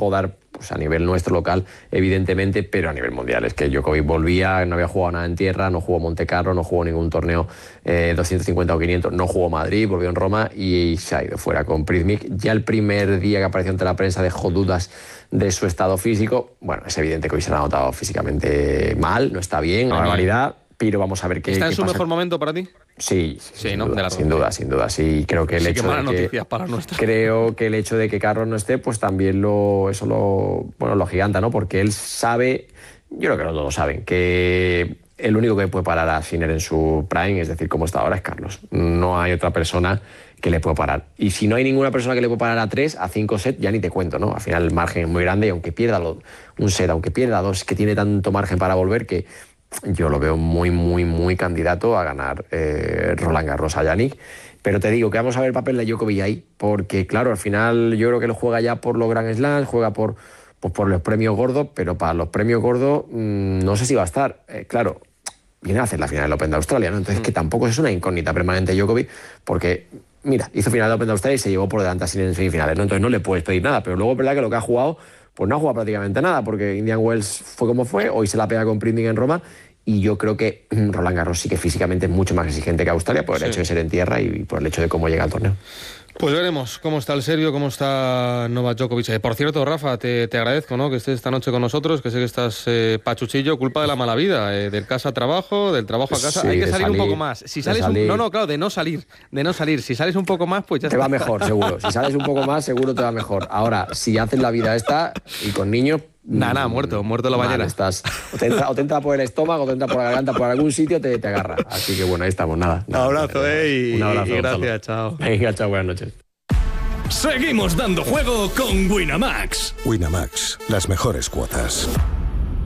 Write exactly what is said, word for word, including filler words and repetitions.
dar pues, a nivel nuestro local, evidentemente, pero a nivel mundial. Es que Djokovic volvía, no había jugado nada en tierra, no jugó Monte Carlo, no jugó ningún torneo eh, doscientos cincuenta o quinientos, no jugó Madrid, volvió en Roma y se ha ido fuera con Prizmic. Ya el primer día que apareció ante la prensa dejó dudas de su estado físico. Bueno, es evidente que hoy se lo ha notado físicamente mal, no está bien, una barbaridad, pero vamos a ver qué ¿Está qué en su pasa. mejor momento para ti? Sí, sí, sí sin, ¿no? duda, sin duda, sin duda, sí. Creo que el sí, hecho que de malas que noticias para nuestra. creo que el hecho de que Carlos no esté, pues también lo eso lo bueno lo agiganta, ¿no? Porque él sabe, yo creo que no todos saben, que el único que puede parar a Sinner en su prime, es decir, como está ahora, es Carlos. No hay otra persona que le pueda parar. Y si no hay ninguna persona que le pueda parar a tres, a cinco sets, ya ni te cuento, ¿no? Al final el margen es muy grande y aunque pierda lo, un set, aunque pierda dos, que tiene tanto margen para volver que yo lo veo muy, muy, muy candidato a ganar eh, Roland Garros a Jannik. Pero te digo que vamos a ver el papel de Djokovic ahí, porque claro, al final yo creo que él juega ya por los Grand Slams, juega por, pues por los premios gordos, pero para los premios gordos mmm, no sé si va a estar. Eh, claro, viene a hacer la final del Open de Australia, ¿no? Entonces mm. que tampoco es una incógnita permanente Djokovic, porque mira, hizo final del Open de Australia y se llevó por delante así en semifinales, ¿no? Entonces no le puedes pedir nada, pero luego es verdad que lo que ha jugado, pues no ha jugado prácticamente nada, porque Indian Wells fue como fue, hoy se la pega con Prizmic en Roma, y yo creo que Roland Garros sí que físicamente es mucho más exigente que Australia por el sí. hecho de ser en tierra y por el hecho de cómo llega al torneo. Pues veremos cómo está el serbio, cómo está Novak Djokovic. Eh, por cierto, Rafa, te, te agradezco, ¿no?, que estés esta noche con nosotros, que sé que estás eh, pachuchillo, culpa de la mala vida, eh, del casa a trabajo, del trabajo a casa. Sí, hay que salir, salir un poco más. Si sales un, no, no, claro, de no salir, de no salir. Si sales un poco más, pues ya te está. va mejor, seguro. Si sales un poco más, seguro te va mejor. Ahora, si haces la vida esta y con niños... Nada, nada, muerto, muerto la bañera. Estás, o, te entra, o te entra por el estómago, o te entra por la garganta, por algún sitio te, te agarra. Así que bueno, ahí estamos, nada. Un abrazo, nada, eh, y, un abrazo, y gracias, chao. Venga, chao, buenas noches. Seguimos dando juego con Winamax. Winamax, las mejores cuotas.